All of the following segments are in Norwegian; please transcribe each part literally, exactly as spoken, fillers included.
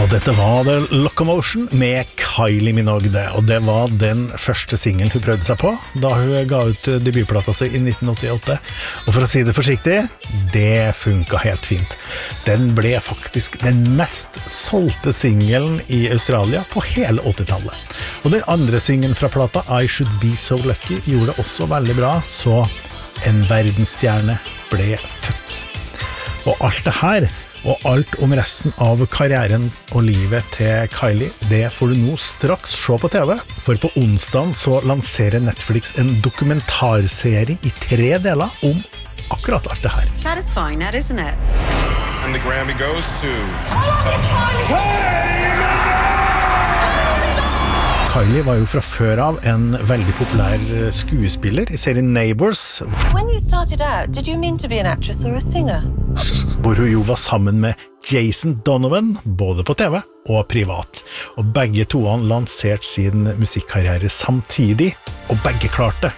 Og dette var The Locomotion med Kylie Minogue, og det var den første singelen hun prøvde seg på da hun ga ut debutplata si i nitten åttiåtte. Og for å si det forsiktig, det funket helt fint. Den ble faktisk den mest solgte singelen i Australia på hele åttitallet. Og den andre singelen fra plata, I Should Be So Lucky, gjorde det også veldig bra, så en verdensstjerne ble født. Og alt det her, og alt om resten av karrieren og livet til Kylie, det får du nå straks se på T V, for på onsdagen så lanserer Netflix en dokumentarserie i tre deler om akkurat alt det her. Satisfying that, isn't it? And the Grammy goes to... Kylie var jo fra før av en veldig populær skuespiller i serien Neighbours. When you started out, did you mean to be an actress or a singer? Hvor hun jo var sammen med Jason Donovan, både på T V og privat. Og begge toene lanserte sin musikkarriere samtidig, og begge klarte.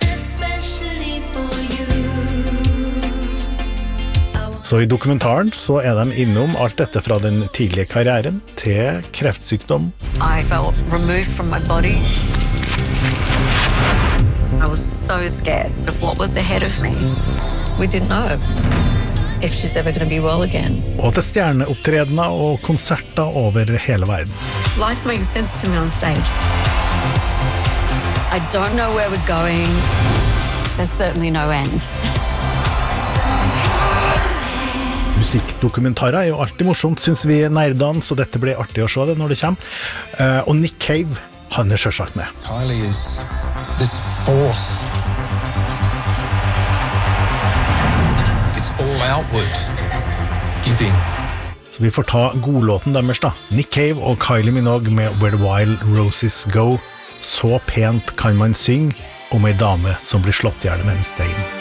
Så i dokumentaren så er de innom alt dette fra den tidlige karrieren til kreftsykdom. I felt removed from my body. I was so scared of what was ahead of me. We didn't know if she's ever going to be well again. Og til stjerneopptredener og konserter over hele verden. Life makes sense to me on stage. I don't know where we're going. There's certainly no end. Musikkdokumentarer er jo alltid morsomt, synes vi nerdene, så dette blir artig å se det når det kommer. Uh, og Nick Cave, han er selvsagt med. Kylie is this force. It's all outward. Giving. Så vi får ta godlåten deres da. Nick Cave og Kylie Minogue med Where the Wild Roses Go. Så pent kan man synge om en dame som blir slått ihjel med en stein.